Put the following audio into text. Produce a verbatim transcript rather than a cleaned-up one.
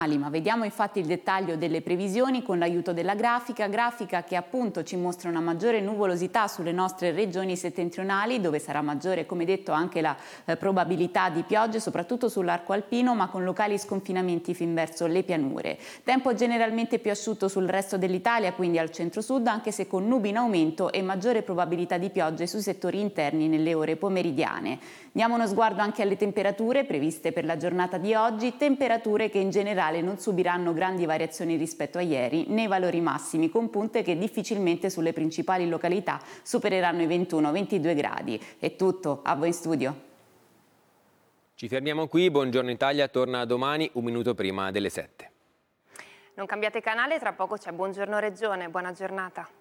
Ma vediamo infatti il dettaglio delle previsioni con l'aiuto della grafica, grafica che appunto ci mostra una maggiore nuvolosità sulle nostre regioni settentrionali, dove sarà maggiore, come detto, anche la eh, probabilità di piogge, soprattutto sull'arco alpino, ma con locali sconfinamenti fin verso le pianure. Tempo generalmente più asciutto sul resto dell'Italia, quindi al centro-sud, anche se con nubi in aumento e maggiore probabilità di piogge sui settori interni nelle ore pomeridiane. Diamo uno sguardo anche alle temperature previste per la giornata di oggi, temperature che in generale non subiranno grandi variazioni rispetto a ieri nei valori massimi, con punte che difficilmente sulle principali località supereranno i ventuno ventidue gradi. È tutto, a voi in studio. Ci fermiamo qui, Buongiorno Italia torna domani un minuto prima delle sette. Non cambiate canale, tra poco c'è Buongiorno Regione, buona giornata.